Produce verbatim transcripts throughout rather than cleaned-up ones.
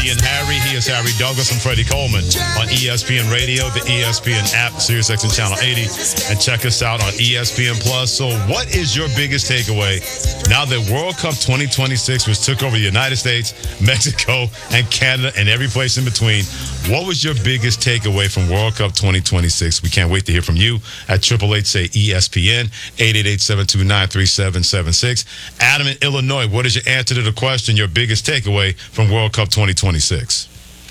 Freddie and Harry. He is Harry Douglas and Freddie Coleman on E S P N Radio, the E S P N app, SiriusXM Channel eighty, and check us out on E S P N Plus. So what is your biggest takeaway now that World Cup twenty twenty-six was took over the United States, Mexico, and Canada, and every place in between? What was your biggest takeaway from World Cup twenty twenty-six? We can't wait to hear from you at triple eight say E S P N, eight eight eight, seven two nine, three seven seven six. Adam in Illinois, what is your answer to the question, your biggest takeaway from World Cup twenty twenty-six?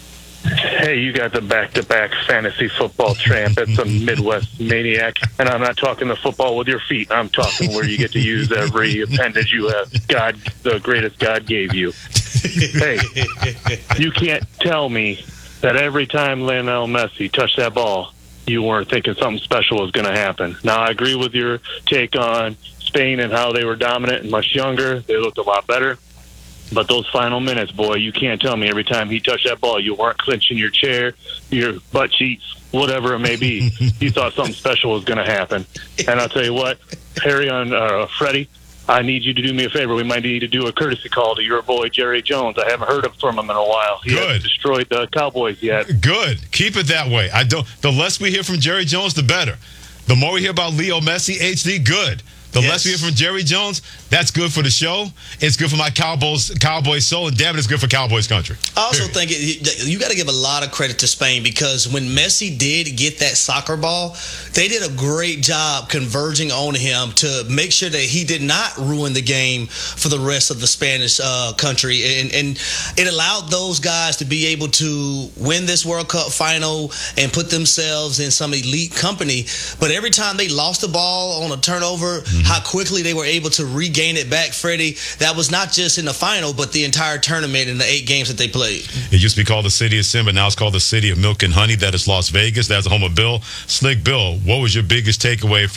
Hey, you got the back-to-back fantasy football champ. It's a Midwest maniac. And I'm not talking the football with your feet. I'm talking where you get to use every appendage you have. God, the greatest God gave you. Hey, you can't tell me that every time Lionel Messi touched that ball, you weren't thinking something special was going to happen. Now, I agree with your take on Spain and how they were dominant and much younger. They looked a lot better. But those final minutes, boy, you can't tell me every time he touched that ball, you weren't clenching your chair, your butt cheeks, whatever it may be. You thought something special was going to happen. And I'll tell you what, Harry and uh, Freddie, I need you to do me a favor. We might need to do a courtesy call to your boy, Jerry Jones. I haven't heard from him in a while. He Good. hasn't destroyed the Cowboys yet. Good. Keep it that way. I don't. The less we hear from Jerry Jones, the better. The more we hear about Leo Messi, H D, good. The Yes. less we hear from Jerry Jones, that's good for the show. It's good for my Cowboys Cowboys soul, and damn it, it's good for Cowboys country. I also Period. think it, you got to give a lot of credit to Spain, because when Messi did get that soccer ball, they did a great job converging on him to make sure that he did not ruin the game for the rest of the Spanish uh, country. And, and it allowed those guys to be able to win this World Cup final and put themselves in some elite company. But every time they lost the ball on a turnover, mm-hmm. how quickly they were able to regain it back, Freddie, that was not just in the final, but the entire tournament in the eight games that they played. It used to be called the City of Sin, but now it's called the City of Milk and Honey. That is Las Vegas. That's the home of Bill. Slick Bill, what was your biggest takeaway from